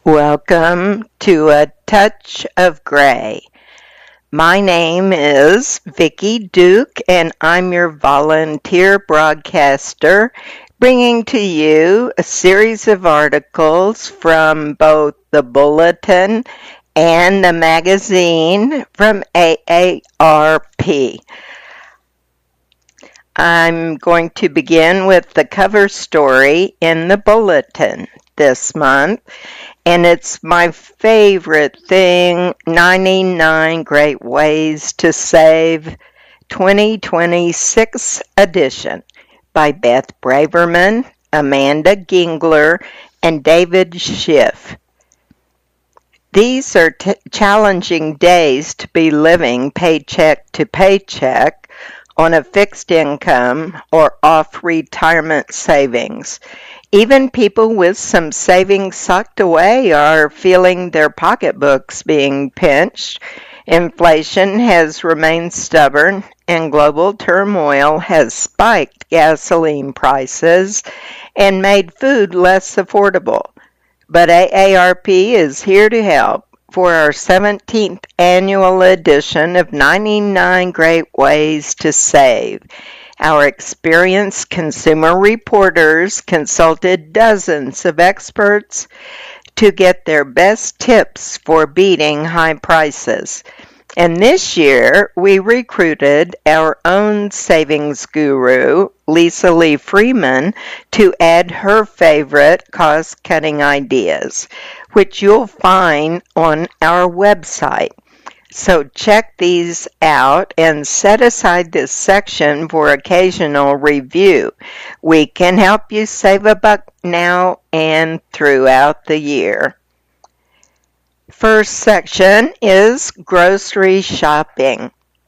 Welcome to A Touch of Gray. My name is Vicki Duke, and I'm your volunteer broadcaster, bringing to you a series of articles from both the Bulletin and the magazine from AARP. I'm going to begin with the cover story in the Bulletin this month. And it's my favorite thing, 99 Great Ways to Save 2026 edition by Beth Braverman, Amanda Gingler, and David Schiff. These are challenging days to be living paycheck to paycheck on a fixed income or off retirement savings. Even people with some savings socked away are feeling their pocketbooks being pinched. Inflation has remained stubborn, and global turmoil has spiked gasoline prices and made food less affordable. But AARP is here to help for our 17th annual edition of 99 Great Ways to Save. Our experienced consumer reporters consulted dozens of experts to get their best tips for beating high prices. And this year, we recruited our own savings guru, Lisa Lee Freeman, to add her favorite cost-cutting ideas, which you'll find on our website. So check these out and set aside this section for occasional review. We can help you save a buck now and throughout the year. First section is grocery shopping.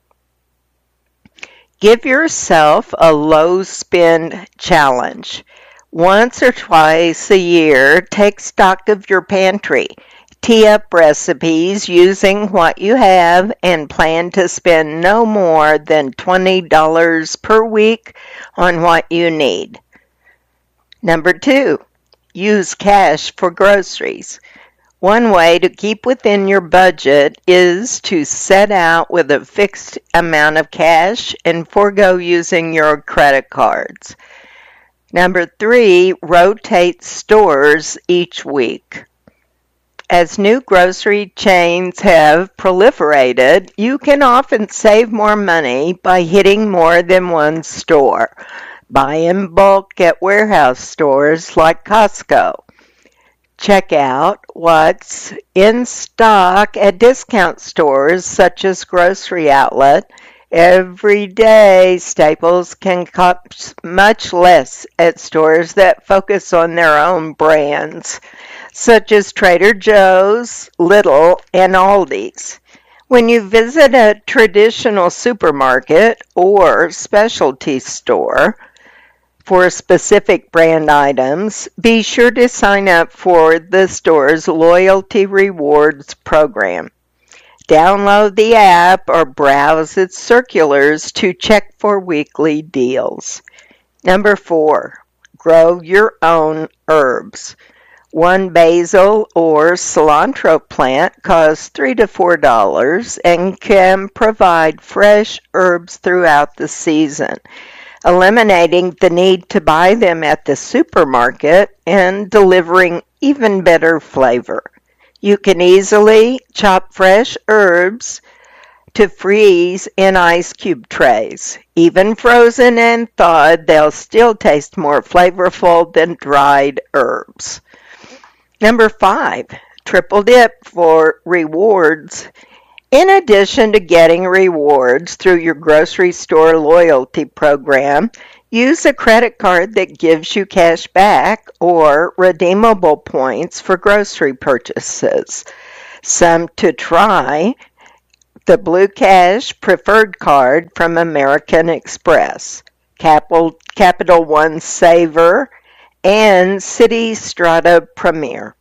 Give yourself a low spend challenge. Once or twice a year, take stock of your pantry. Tee up recipes using what you have and plan to spend no more than $20 per week on what you need. Number 2, use cash for groceries. One way to keep within your budget is to set out with a fixed amount of cash and forego using your credit cards. Number 3, rotate stores each week. As new grocery chains have proliferated, you can often save more money by hitting more than one store. Buy in bulk at warehouse stores like Costco. Check out what's in stock at discount stores such as Grocery Outlet. Everyday staples can cost much less at stores that focus on their own brands, such as Trader Joe's, Lidl, and Aldi's. When you visit a traditional supermarket or specialty store for specific brand items, be sure to sign up for the store's Loyalty Rewards program. Download the app or browse its circulars to check for weekly deals. Number 4, grow your own herbs. One basil or cilantro plant costs $3 to $4 and can provide fresh herbs throughout the season, eliminating the need to buy them at the supermarket and delivering even better flavor. You can easily chop fresh herbs to freeze in ice cube trays. Even frozen and thawed, they'll still taste more flavorful than dried herbs. Number 5, triple dip for rewards. In addition to getting rewards through your grocery store loyalty program, use a credit card that gives you cash back or redeemable points for grocery purchases. Some to try: the Blue Cash Preferred Card from American Express, Capital One Saver, and City Strata Premier.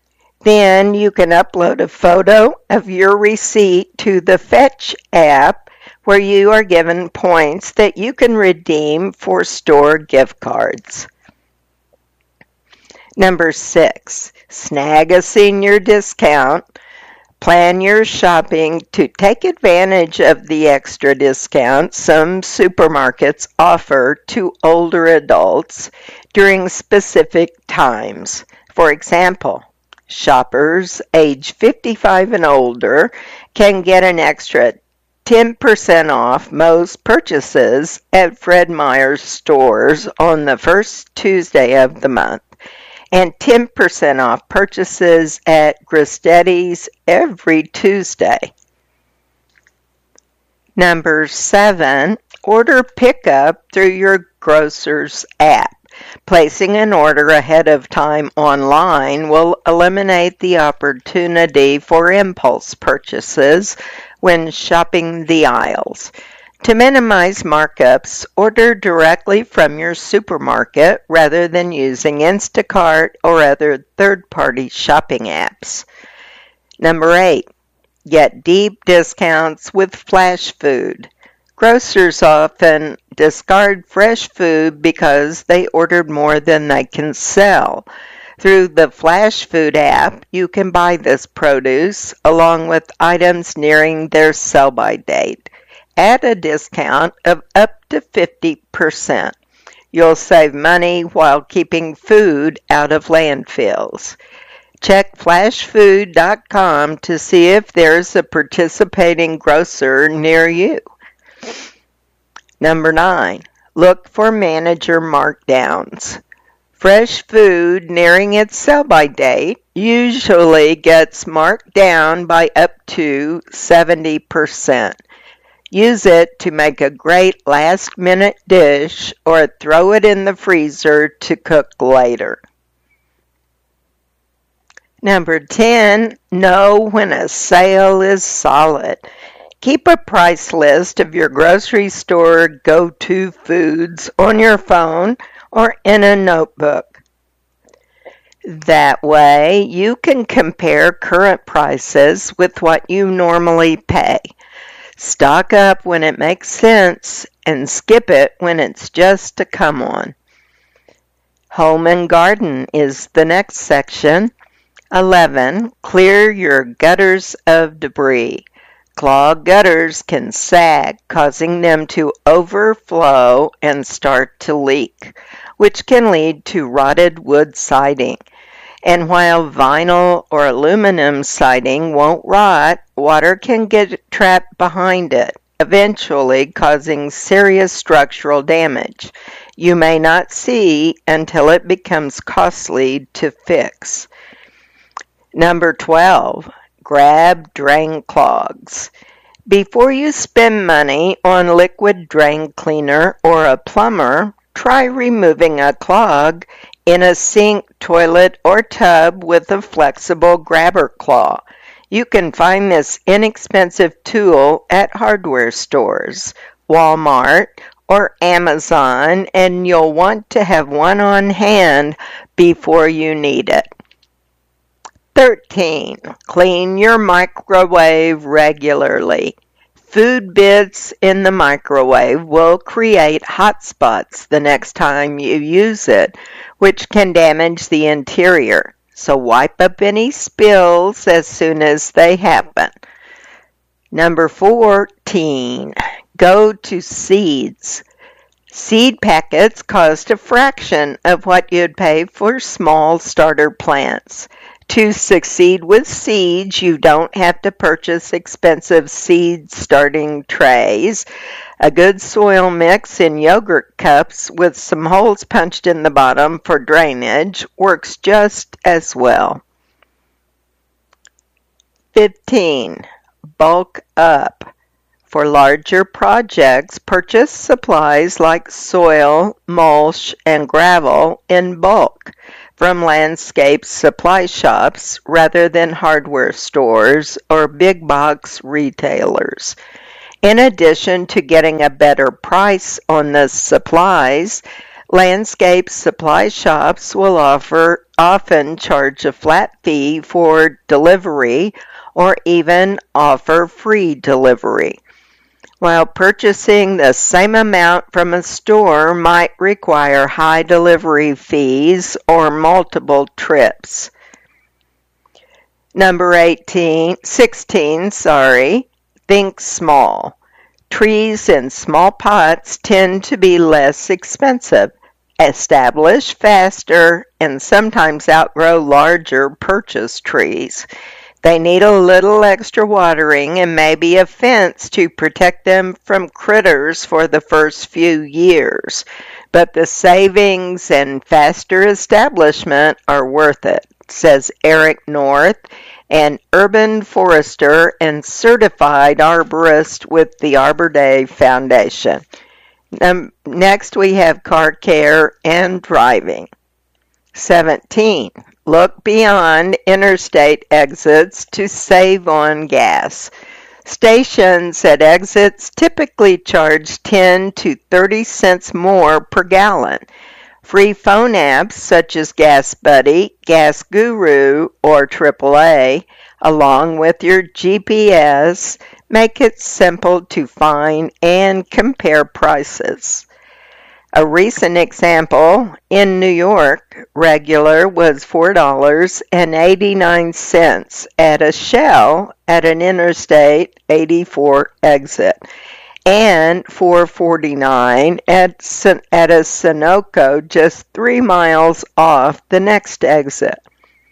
Then you can upload a photo of your receipt to the Fetch app, where you are given points that you can redeem for store gift cards. Number 6, snag a senior discount. Plan your shopping to take advantage of the extra discounts some supermarkets offer to older adults during specific times. For example, shoppers age 55 and older can get an extra 10% off most purchases at Fred Meyer's stores on the first Tuesday of the month, and 10% off purchases at Gristetti's every Tuesday. Number 7, order pickup through your grocer's app. Placing an order ahead of time online will eliminate the opportunity for impulse purchases when shopping the aisles. To minimize markups, order directly from your supermarket rather than using Instacart or other third-party shopping apps. Number 8, get deep discounts with Flash Food. Grocers often discard fresh food because they ordered more than they can sell. Through the Flash Food app, you can buy this produce along with items nearing their sell-by date at a discount of up to 50%. You'll save money while keeping food out of landfills. Check flashfood.com to see if there's a participating grocer near you. Number 9, look for manager markdowns. Fresh food nearing its sell-by date usually gets marked down by up to 70%. Use it to make a great last-minute dish or throw it in the freezer to cook later. Number 10, know when a sale is solid. Keep a price list of your grocery store go-to foods on your phone or in a notebook. That way, you can compare current prices with what you normally pay. Stock up when it makes sense and skip it when it's just a come-on. Home and garden is the next section. 11, clear your gutters of debris. Clogged gutters can sag, causing them to overflow and start to leak, which can lead to rotted wood siding. And while vinyl or aluminum siding won't rot, water can get trapped behind it, eventually causing serious structural damage you may not see until it becomes costly to fix. Number 12, grab drain clogs. Before you spend money on liquid drain cleaner or a plumber, try removing a clog in a sink, toilet, or tub with a flexible grabber claw. You can find this inexpensive tool at hardware stores, Walmart, or Amazon, and you'll want to have one on hand before you need it. 13. Clean your microwave regularly. Food bits in the microwave will create hot spots the next time you use it, which can damage the interior. So wipe up any spills as soon as they happen. Number 14, go to seeds. Seed packets cost a fraction of what you'd pay for small starter plants. To succeed with seeds, you don't have to purchase expensive seed starting trays. A good soil mix in yogurt cups with some holes punched in the bottom for drainage works just as well. 15. Bulk up. For larger projects, purchase supplies like soil, mulch, and gravel in bulk from landscape supply shops rather than hardware stores or big box retailers. In addition to getting a better price on the supplies, landscape supply shops will often charge a flat fee for delivery or even offer free delivery. while purchasing the same amount from a store might require high delivery fees or multiple trips. Number 16, think small. Trees in small pots tend to be less expensive, establish faster, and sometimes outgrow larger purchase trees. They need a little extra watering and maybe a fence to protect them from critters for the first few years, but the savings and faster establishment are worth it, says Eric North, an urban forester and certified arborist with the Arbor Day Foundation. Next, we have car care and driving. 17. Look beyond interstate exits to save on gas. Stations at exits typically charge 10 to 30 cents more per gallon. Free phone apps such as Gas Buddy, Gas Guru, or AAA, along with your GPS, make it simple to find and compare prices. A recent example, in New York, regular was $4.89 at a Shell at an Interstate 84 exit, and $4.49 at a Sunoco just 3 miles off the next exit.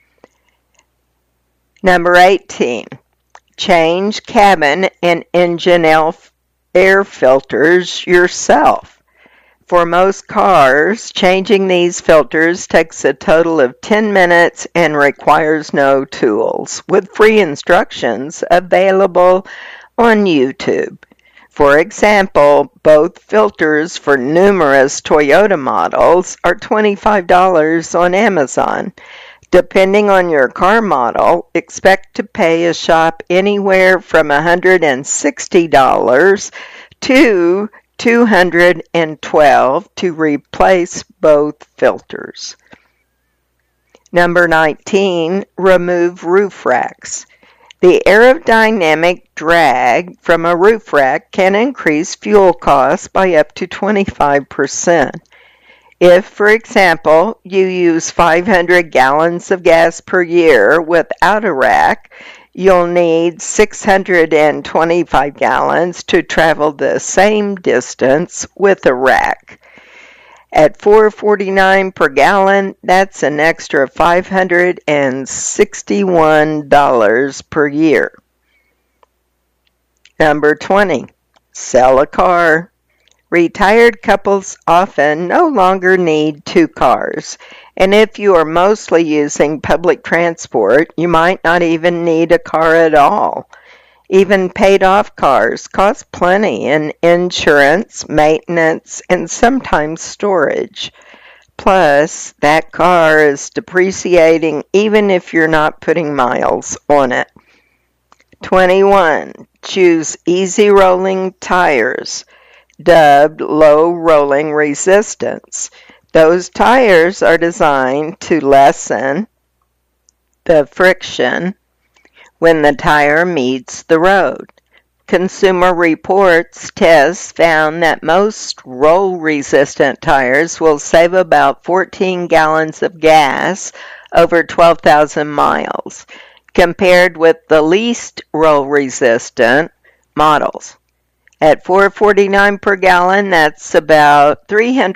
Number 18, change cabin and engine air filters yourself. For most cars, changing these filters takes a total of 10 minutes and requires no tools, with free instructions available on YouTube. For example, both filters for numerous Toyota models are $25 on Amazon. Depending on your car model, expect to pay a shop anywhere from $160 to $212 to replace both filters. Number 19, remove roof racks. The aerodynamic drag from a roof rack can increase fuel costs by up to 25%. If, for example, you use 500 gallons of gas per year without a rack, you'll need 625 gallons to travel the same distance with a rack. At $4.49 per gallon, that's an extra $561 per year. Number 20, sell a car. Retired couples often no longer need 2 cars, and if you are mostly using public transport, you might not even need a car at all. Even paid-off cars cost plenty in insurance, maintenance, and sometimes storage. Plus, that car is depreciating even if you're not putting miles on it. 21. Choose easy rolling tires, dubbed low rolling resistance. Those tires are designed to lessen the friction when the tire meets the road. Consumer Reports tests found that most roll-resistant tires will save about 14 gallons of gas over 12,000 miles, compared with the least roll-resistant models. At $4.49 per gallon, that's about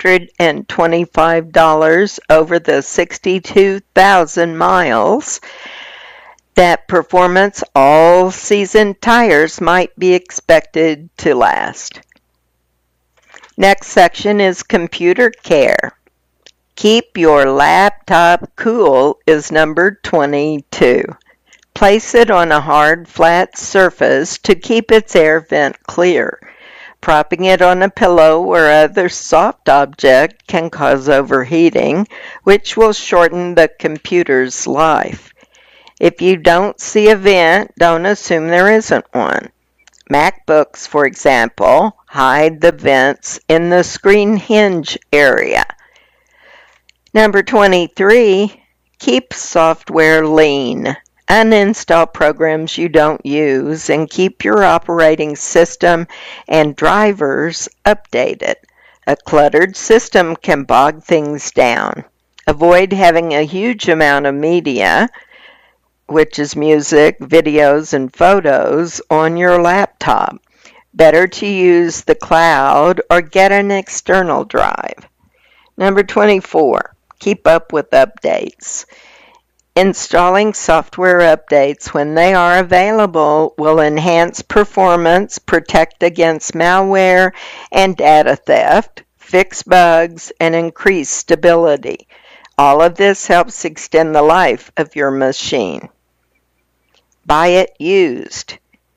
$325 over the 62,000 miles that performance all-season tires might be expected to last. Next section is computer care. Keep your laptop cool is number 22. Place it on a hard, flat surface to keep its air vent clear. Propping it on a pillow or other soft object can cause overheating, which will shorten the computer's life. If you don't see a vent, don't assume there isn't one. MacBooks, for example, hide the vents in the screen hinge area. Number 23, keep software lean. uninstall programs you don't use, and keep your operating system and drivers updated. A cluttered system can bog things down. Avoid having a huge amount of media, which is music, videos, and photos, on your laptop. Better to use the cloud or get an external drive. Number 24, keep up with updates. Installing software updates when they are available will enhance performance, protect against malware and data theft, fix bugs, and increase stability. All of this helps extend the life of your machine. Buy it used.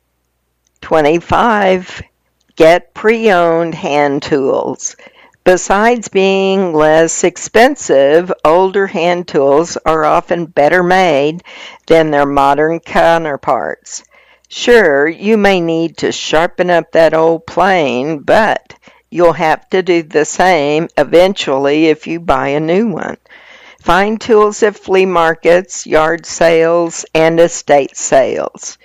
25. Get pre-owned hand tools. Besides being less expensive, older hand tools are often better made than their modern counterparts. Sure, you may need to sharpen up that old plane, but you'll have to do the same eventually if you buy a new one. Find tools at flea markets, yard sales, and estate sales.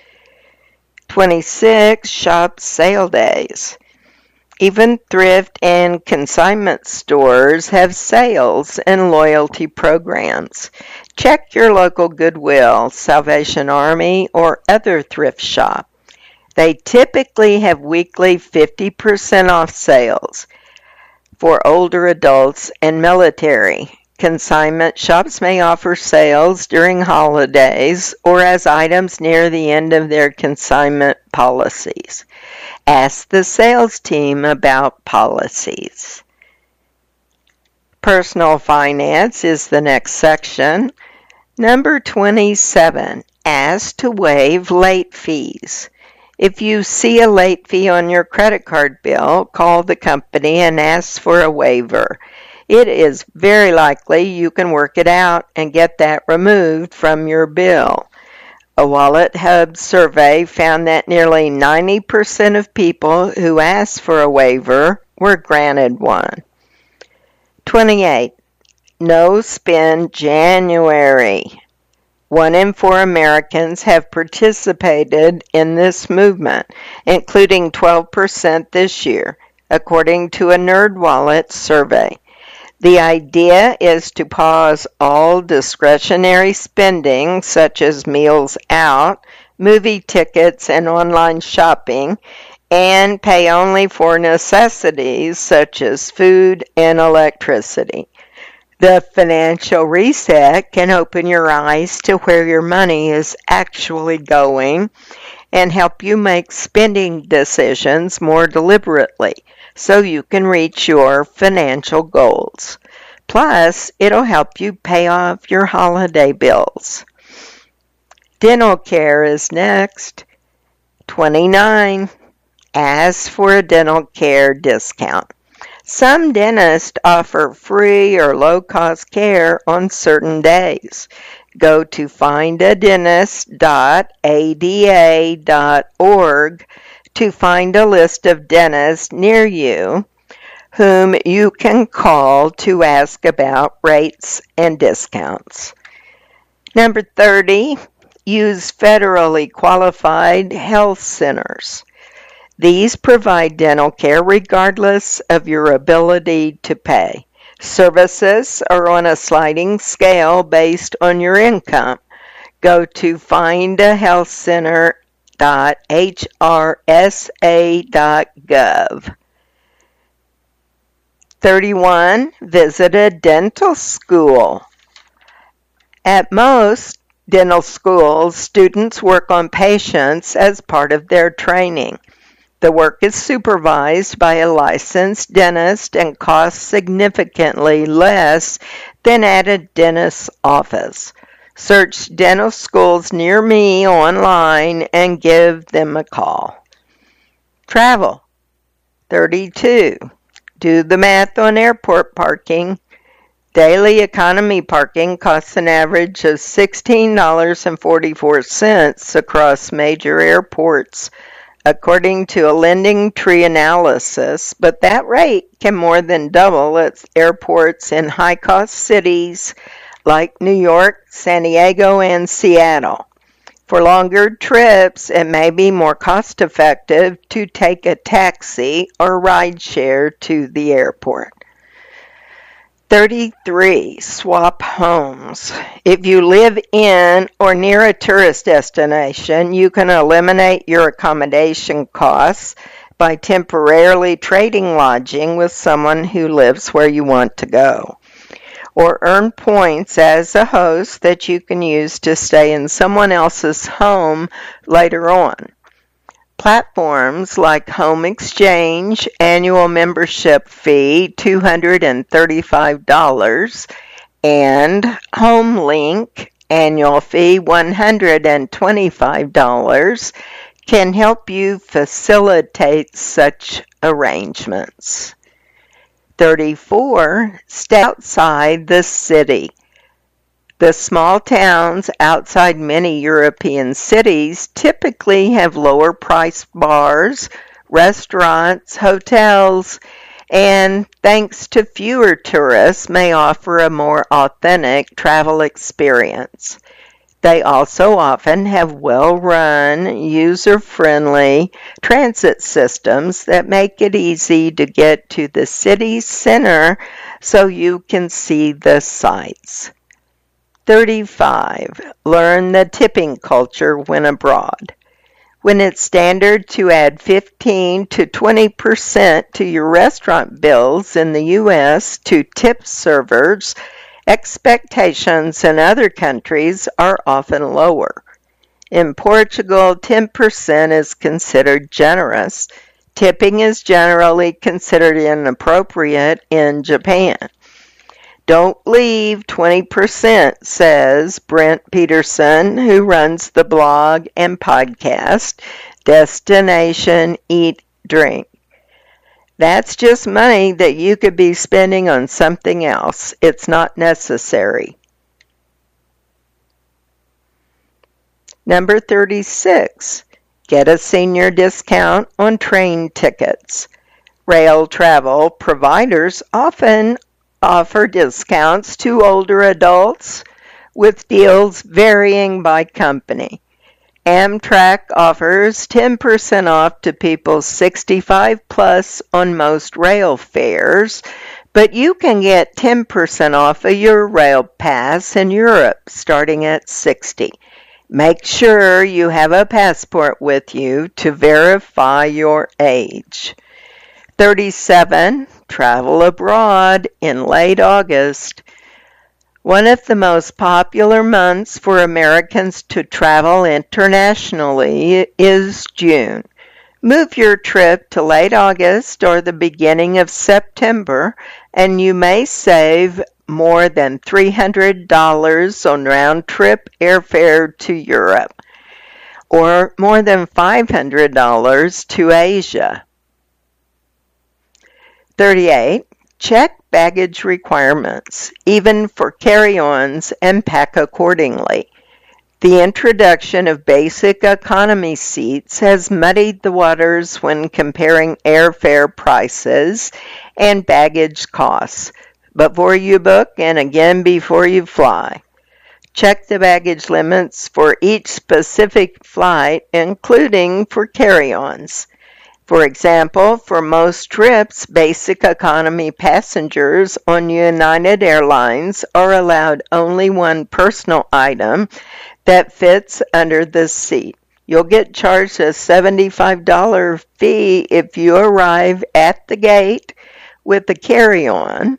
26. Shop sale days. Even thrift and consignment stores have sales and loyalty programs. Check your local Goodwill, Salvation Army, or other thrift shop. They typically have weekly 50% off sales for older adults and military. Consignment shops may offer sales during holidays or as items near the end of their consignment policies. Ask the sales team about policies. Personal finance is the next section. Number 27, ask to waive late fees. If you see a late fee on your credit card bill, call the company and ask for a waiver. It is very likely you can work it out and get that removed from your bill. A Wallet Hub survey found that nearly 90% of people who asked for a waiver were granted one. 28. No Spend January. 1 in 4 Americans have participated in this movement, including 12% this year, according to a NerdWallet survey. The idea is to pause all discretionary spending, such as meals out, movie tickets, and online shopping, and pay only for necessities such as food and electricity. The financial reset can open your eyes to where your money is actually going and help you make spending decisions more deliberately, so you can reach your financial goals. Plus, it'll help you pay off your holiday bills. Dental care is next. 29. Ask for a dental care discount. Some dentists offer free or low-cost care on certain days. Go to findadentist.ada.org to find a list of dentists near you whom you can call to ask about rates and discounts. Number 30, use federally qualified health centers. These provide dental care regardless of your ability to pay. Services are on a sliding scale based on your income. Go to findahealthcenter.hrsa.gov. 31. Visit a dental school. At most dental schools, students work on patients as part of their training. The work is supervised by a licensed dentist and costs significantly less than at a dentist's office. Search dental schools near me online and give them a call. Travel. 32. Do the math on airport parking. Daily economy parking costs an average of $16.44 across major airports, according to a LendingTree analysis, but that rate can more than double at airports in high-cost cities like New York, San Diego, and Seattle. For longer trips, it may be more cost-effective to take a taxi or rideshare to the airport. 33. Swap homes. If you live in or near a tourist destination, you can eliminate your accommodation costs by temporarily trading lodging with someone who lives where you want to go, or earn points as a host that you can use to stay in someone else's home later on. Platforms like Home Exchange, annual membership fee $235, and HomeLink, annual fee $125, can help you facilitate such arrangements. 34. Stay outside the city. The small towns outside many European cities typically have lower priced bars, restaurants, hotels, and thanks to fewer tourists, may offer a more authentic travel experience. They also often have well-run, user-friendly transit systems that make it easy to get to the city center so you can see the sights. 35. Learn the tipping culture when abroad. When it's standard to add 15 to 20% to your restaurant bills in the U.S. to tip servers, expectations in other countries are often lower. In Portugal, 10% is considered generous. Tipping is generally considered inappropriate in Japan. Don't leave 20%, says Brent Peterson, who runs the blog and podcast Destination Eat Drink. That's just money that you could be spending on something else. It's not necessary. Number 36. Get a senior discount on train tickets. Rail travel providers often offer discounts to older adults, with deals varying by company. Amtrak offers 10% off to people 65 plus on most rail fares, but you can get 10% off of your rail pass in Europe starting at 60. Make sure you have a passport with you to verify your age. 37. Travel abroad in late August. One of the most popular months for Americans to travel internationally is June. Move your trip to late August or the beginning of September, and you may save more than $300 on round-trip airfare to Europe, or more than $500 to Asia. 38. Check baggage requirements, even for carry-ons, and pack accordingly. The introduction of basic economy seats has muddied the waters when comparing airfare prices and baggage costs. Before you book and again before you fly, check the baggage limits for each specific flight, including for carry-ons. For example, for most trips, basic economy passengers on United Airlines are allowed only one personal item that fits under the seat. You'll get charged a $75 fee if you arrive at the gate with a carry-on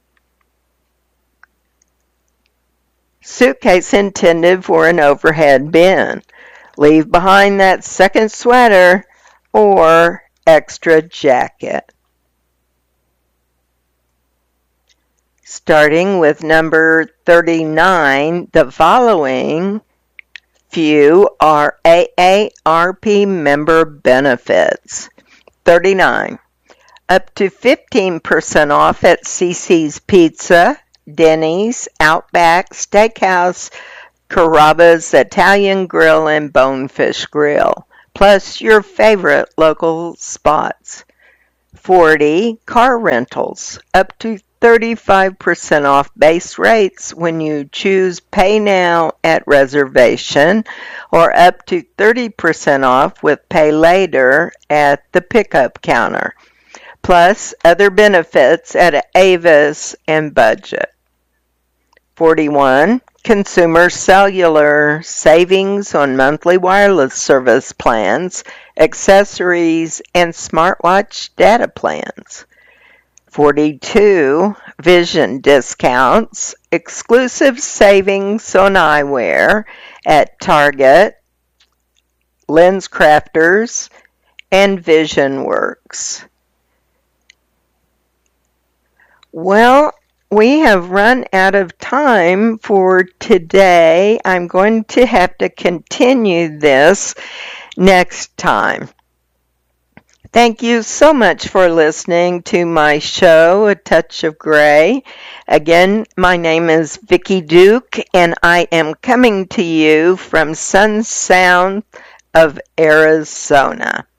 suitcase intended for an overhead bin. Leave behind that second sweater or extra jacket. Starting with number 39, the following few are AARP member benefits. 39. Up to 15% off at CiCi's Pizza, Denny's, Outback Steakhouse, Carrabba's Italian Grill, and Bonefish Grill, plus your favorite local spots. 40. Car rentals, up to 35% off base rates when you choose Pay Now at reservation, or up to 30% off with Pay Later at the pickup counter, plus other benefits at Avis and Budget. 41. Consumer cellular savings on monthly wireless service plans, accessories, and smartwatch data plans. 42. Vision discounts, exclusive savings on eyewear at Target, LensCrafters, and VisionWorks. Well, we have run out of time for today. I'm going to have to continue this next time. Thank you so much for listening to my show, A Touch of Gray. Again, my name is Vicki Duke, and I am coming to you from Sun Sound of Arizona.